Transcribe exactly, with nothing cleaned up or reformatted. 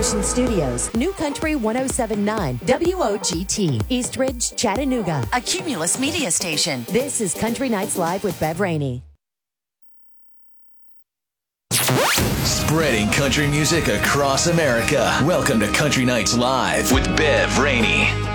Ocean Studios, New Country one oh seven point nine, W O G T, Eastridge, Chattanooga, a Cumulus media station. This is Country Nights Live with Bev Rainey. Spreading country music across America. Welcome to Country Nights Live with Bev Rainey.